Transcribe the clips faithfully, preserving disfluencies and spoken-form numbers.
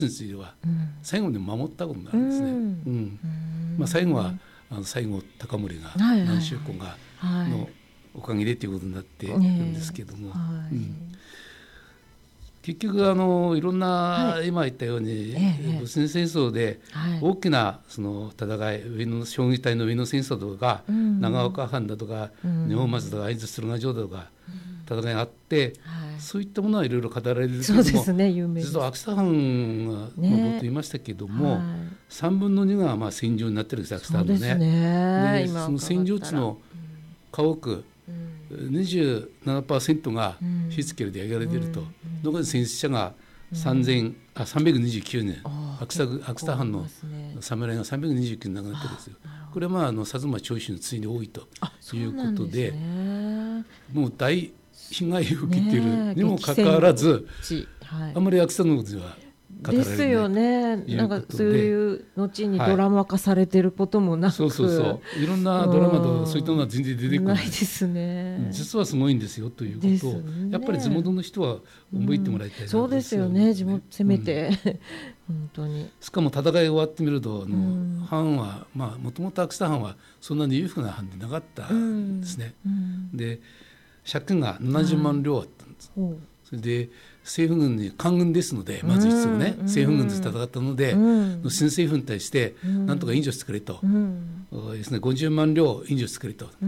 については最後に守ったことなんですね、うんうんまあ、最後はあの西郷隆盛が、はいはいはい、南州子がのおかげでということになっているんですけども、はいうん、結局あのいろんな、はい、今言ったように、ええ、戊辰戦争で大きなその戦い、上野将棋隊の上野戦争とか、うん、長岡藩だとか、うん、日本松とか会津駿河城だとか、うん、戦いがあって、はい、そういったものはいろいろ語られるけども、そうですね、有名です。実は秋田藩が、ね、冒頭言いましたけども、はい、さんぶんのにがまあ戦場になってるんです秋田藩のね。そうですね。でその戦場地の家屋、うん、にじゅうななパーセント が火付けで焼かれていると、うん、残り戦死者がさんびゃくにじゅうきゅうねん、秋田、秋田藩の侍がさんびゃくにじゅうきゅうねん亡くなってるんですよ。これはまああの薩摩長州の次に多いということで、ね、もう大被害を受けているにもかかわらず、はい、あんまり秋田のことでは語られないですよね。なんかそういう後にドラマ化されてることもなく、はい、そうそうそういろんなドラマとそういったのは全然出てこない、ないですね。実はすごいんですよということを、ね、やっぱり地元の人は覚えてもらいたいな、うん、そうですよね。地元せめて、うん、本当に。しかも戦い終わってみるとあの、うん、藩はまあもともと秋田藩はそんなに裕福な藩でなかったんですね、うんうん、で借金がななじゅうまん両あったんです、うん、それで政府軍に官軍ですのでまず一つね、うん、政府軍で戦ったので、うん、新政府に対して何とか援助してくれと、うん、ですね、ごじゅうまん両援助してくれと、うん、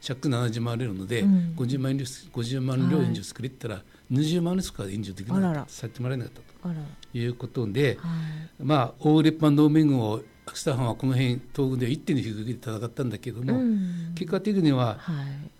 借金ななじゅうまん両なので、うん、ごじゅうまん両、ごじゅうまん両援助してくれって言ったら、はい、にじゅうまんしか援助できなかった、させてもらえなかったということで、はい、まあ大列藩同盟軍を秋田藩はこの辺東軍で一手に引き受けて戦ったんだけども、うん、結果的には、はい、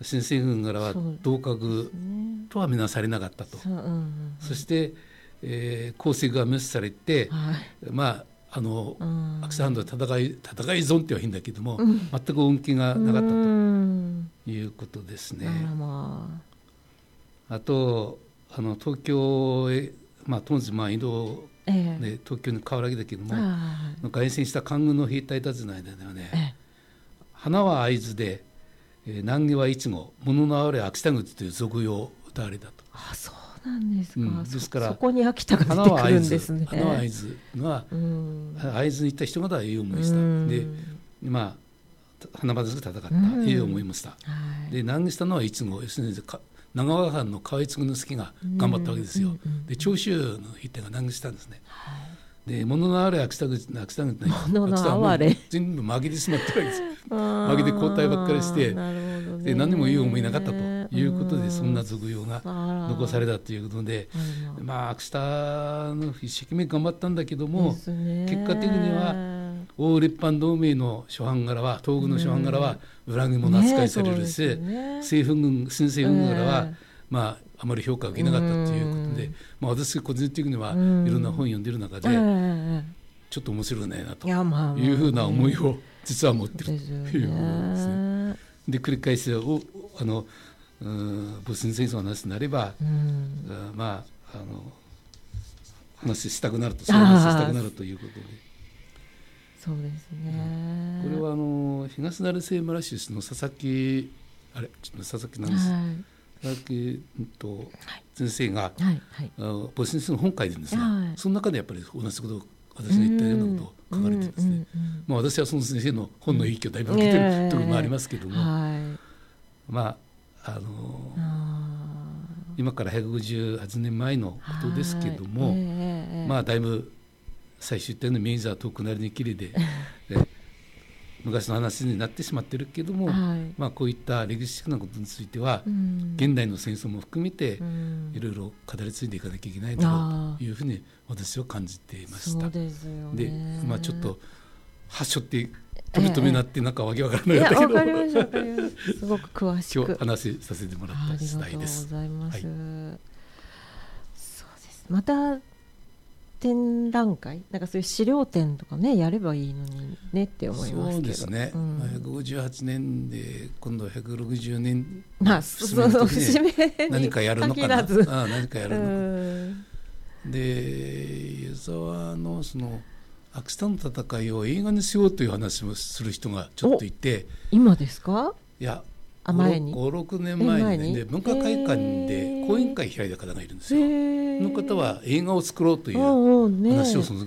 新政軍からは同格とは見なされなかったと、そ, うんうんうん、そして、えー、功績が無視されて、はい、まああの、うん、秋田藩と戦い戦い損っては変だけども、うん、全く恩恵がなかったということですね、うん、まあ、あとあの東京へ、まあ、当時まあ移動で東京に変わるわけだけども、えー、凱旋した官軍の兵隊たちの間ではね、えー、花は会津で、えー、難儀は越後、物のあれ秋田口という俗語を歌われたと。あ、そうなんですか、うん、ですから そ, そこに秋田が出てくるんですね。花は会津が、うん、会津に行った人がいい思いした、うん、でまあ花畑で戦った、うん、いい思いもした、はい、で難儀したのは越後、要するに長岡藩の河合継之助が頑張ったわけですよ、うんうんうん、で長州の兵隊が難儀したんですね、はい、で物のあれ秋田口の秋田口の物のあれ全部負けてしまったわけです負けて交代ばっかりして、で何にもいい思いなかったということで、そんな俗語が残されたということで、まあ秋田の一生懸命頑張ったんだけども、結果的には大列藩同盟の諸藩柄は東軍の諸藩柄は裏切り者扱いされるし、ね、政府軍新政府軍柄は、えーまあ、あまり評価を受けなかったということで、まあ、私個人的にはいろんな本を読んでる中で、えー、ちょっと面白いなというふうな思いを実は持っているということですね。で繰り返しおあの戊辰戦争の話になれば、まあ、あの話したくなるとそういう話したくなるということで、そうですね、これはあの東成瀬村出身の佐々木あれちょっと佐々木なんです、はい、佐々木と先生が戊辰戦争の本書いてるんですが、はい、その中でやっぱり同じことを私が言ったようなことを書かれてるんですね。まあ、私はその先生の本の影響をだいぶ受けてるところもありますけども、はい、まああの今からひゃくごじゅうはちねんまえのことですけども、はい、えー、まあだいぶ最初言ったように明治は遠くなりにきりで昔の話になってしまってるけども、はい、まあ、こういった歴史的なことについては、うん、現代の戦争も含めて、うん、いろいろ語り継いでいかなきゃいけないだろうというふうに私は感じていました。そうですよね。で、まあ、ちょっと発症って飛び飛びになってなんかわけわからないんだけど、わかりました、わかりました。すごく詳しく今日話させてもらった次第です。ありがとうございます、はい、そうです。また展覧会なんかそういう資料展とかねやればいいのにねって思いますけど、そうですね、うん、ひゃくごじゅうはちねんで今度はひゃくろくじゅうねん節目の時に何かやるのかなああ何かやるのかで湯沢のその秋田の戦いを映画にしようという話をする人がちょっといて、今ですか？いやご、ろくねんまえに、ね、で文化会館で講演会開いた方がいるんですよ。 の方は映画を作ろうという話をその